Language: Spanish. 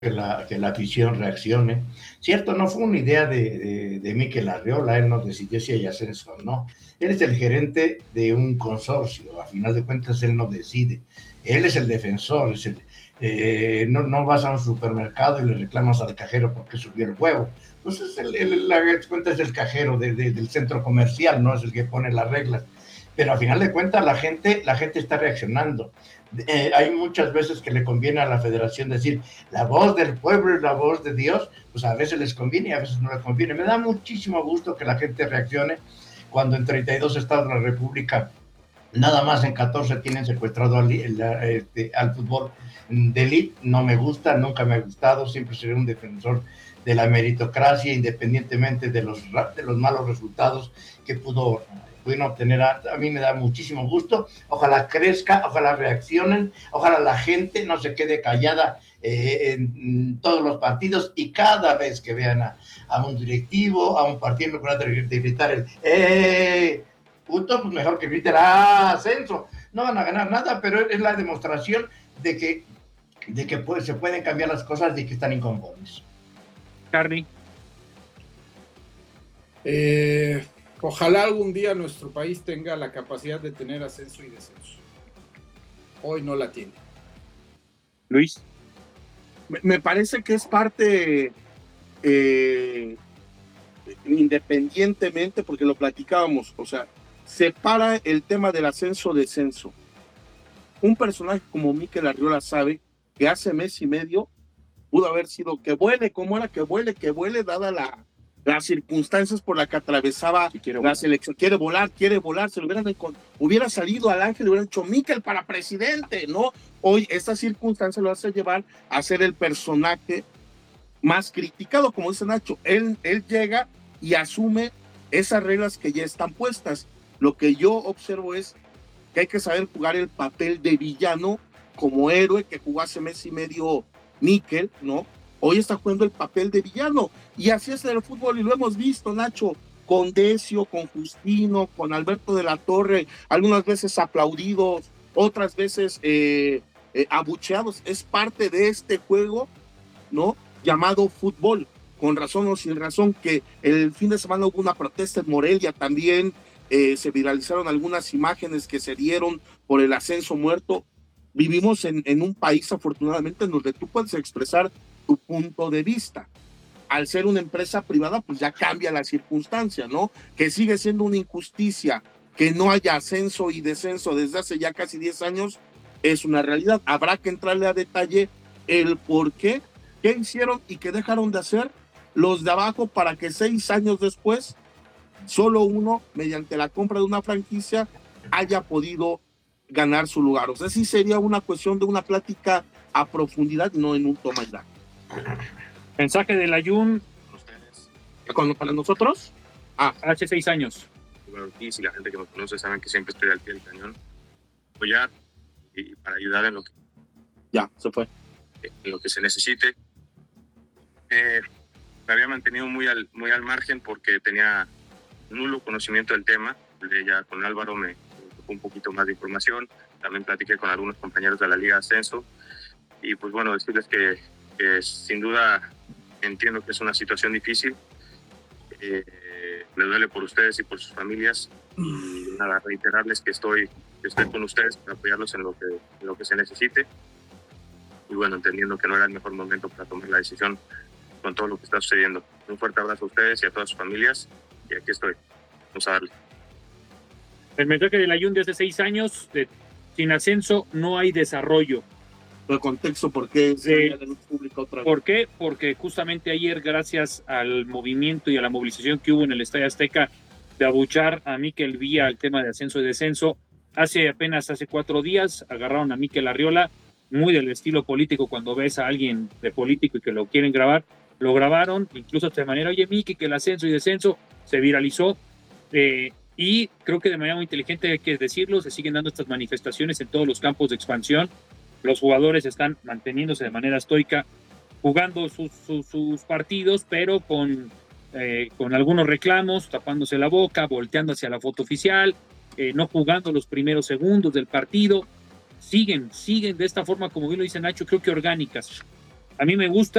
que la afición reaccione. Cierto, no fue una idea de Mikel Arriola, él no decidió si hay ascenso o no. Él es el gerente de un consorcio, a final de cuentas él no decide. Él es el defensor, no vas a un supermercado y le reclamas al cajero porque subió el huevo. Pues la cuenta es el cajero del centro comercial, no es el que pone las reglas. Pero a final de cuentas la gente está reaccionando. Hay muchas veces que le conviene a la federación decir la voz del pueblo y la voz de Dios, pues a veces les conviene y a veces no les conviene. Me da muchísimo gusto que la gente reaccione cuando en 32 estados de la República nada más en 14 tienen secuestrado al fútbol de elite. No me gusta, nunca me ha gustado, siempre seré un defensor de la meritocracia, independientemente de los malos resultados que pudieron obtener. A mí me da muchísimo gusto. Ojalá crezca, ojalá reaccionen, ojalá la gente no se quede callada en todos los partidos, y cada vez que vean a un directivo, a un partido, de gritar el punto, pues mejor que griten ascenso. No van a ganar nada, pero es la demostración de que se pueden cambiar las cosas y que están inconformes. Carly. Ojalá algún día nuestro país tenga la capacidad de tener ascenso y descenso. Hoy no la tiene. Luis. Me parece que es parte, independientemente, porque lo platicábamos, o sea, separa el tema del ascenso-descenso. Un personaje como Mikel Arriola sabe que hace mes y medio pudo haber sido que vuele, ¿cómo era? Que vuele, dada las circunstancias por las que atravesaba la selección. Quiere volar, se lo hubiera salido al Ángel, le hubieran dicho Mikel para presidente, ¿no? Hoy esta circunstancia lo hace llevar a ser el personaje más criticado, como dice Nacho. Él llega y asume esas reglas que ya están puestas. Lo que yo observo es que hay que saber jugar el papel de villano como héroe que jugó hace mes y medio Mikel, ¿no? Hoy está jugando el papel de villano, y así es en el fútbol, y lo hemos visto, Nacho, con Decio, con Justino, con Alberto de la Torre, algunas veces aplaudidos, otras veces abucheados. Es parte de este juego, ¿no? Llamado fútbol, con razón o sin razón, que el fin de semana hubo una protesta en Morelia también, se viralizaron algunas imágenes que se dieron por el ascenso muerto. Vivimos en un país, afortunadamente, en donde tú puedes expresar tu punto de vista. Al ser una empresa privada, pues ya cambia la circunstancia, ¿no? Que sigue siendo una injusticia que no haya ascenso y descenso desde hace ya casi 10 años, es una realidad. Habrá que entrarle a detalle el por qué hicieron y qué dejaron de hacer los de abajo para que 6 años después, solo uno, mediante la compra de una franquicia, haya podido ganar su lugar. O sea, sí sería una cuestión de una plática a profundidad, no en un toma y daca. Mensaje del Ayun. ¿Para nosotros? Hace 6 años. Bueno, y si la gente que me conoce saben que siempre estoy al pie del cañón, apoyar y para ayudar en lo que en lo que se necesite. Me había mantenido muy al margen porque tenía nulo conocimiento del tema. Ya con Álvaro me tocó un poquito más de información. También platiqué con algunos compañeros de la Liga Ascenso, y pues bueno, decirles que sin duda entiendo que es una situación difícil. Me duele por ustedes y por sus familias, y nada, reiterarles que estoy con ustedes para apoyarlos en lo que se necesite, y bueno, entendiendo que no era el mejor momento para tomar la decisión con todo lo que está sucediendo. Un fuerte abrazo a ustedes y a todas sus familias, y aquí estoy. Vamos a darle. El mensaje del Ayun de hace 6 años, sin ascenso no hay desarrollo. El contexto, ¿por qué? ¿Por qué? Porque justamente ayer, gracias al movimiento y a la movilización que hubo en el Estadio Azteca de abuchar a Mikel vía el tema de ascenso y descenso, hace 4 días agarraron a Mikel Arriola, muy del estilo político. Cuando ves a alguien de político y que lo quieren grabar, lo grabaron, incluso de manera, oye, Mikel, que el ascenso y descenso se viralizó, y creo que de manera muy inteligente, hay que decirlo, se siguen dando estas manifestaciones en todos los campos de expansión. Los jugadores están manteniéndose de manera estoica, jugando sus partidos, pero con algunos reclamos, tapándose la boca, volteando hacia la foto oficial, no jugando los primeros segundos del partido. Siguen de esta forma, como bien lo dice Nacho, creo que orgánicas. A mí me gusta